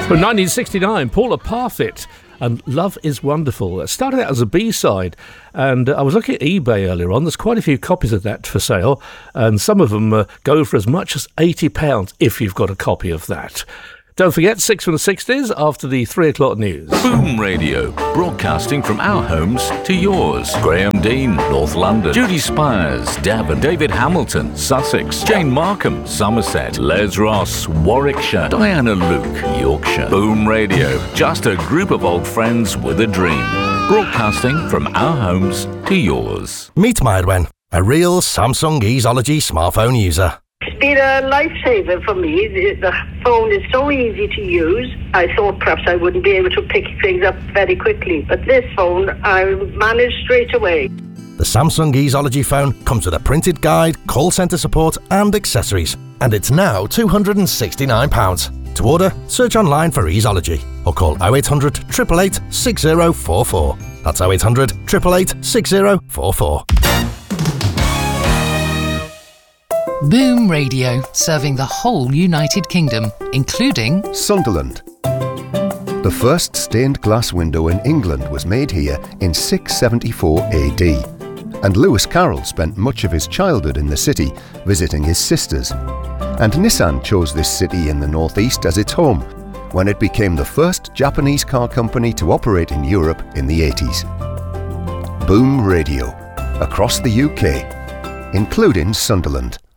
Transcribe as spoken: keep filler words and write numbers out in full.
From nineteen sixty-nine, Paula Parfit and Love is Wonderful. It started out as a B-side, and uh, I was looking at eBay earlier on. There's quite a few copies of that for sale, and some of them uh, go for as much as eighty pounds if you've got a copy of that. Don't forget, six from the sixties after the three o'clock news. Boom Radio, broadcasting from our homes to yours. Graham Dean, North London. Judy Spires, Devon. David Hamilton, Sussex. Jane Markham, Somerset. Les Ross, Warwickshire. Diana Luke, Yorkshire. Boom Radio, just a group of old friends with a dream. Broadcasting from our homes to yours. Meet Mairwen, a real Samsung Easeology smartphone user. It's been a lifesaver for me. The, the phone is so easy to use. I thought perhaps I wouldn't be able to pick things up very quickly, but this phone I managed straight away. The Samsung Easeology phone comes with a printed guide, call centre support and accessories, and it's now two hundred and sixty-nine pounds. To order, search online for Easeology or call oh eight hundred, eight eight eight, six oh four four. That's oh eight hundred, eight eight eight, six oh four four. Boom Radio, serving the whole United Kingdom, including Sunderland. The first stained glass window in England was made here in six seventy-four A D, and Lewis Carroll spent much of his childhood in the city, visiting his sisters. And Nissan chose this city in the northeast as its home, when it became the first Japanese car company to operate in Europe in the eighties. Boom Radio, across the U K, including Sunderland.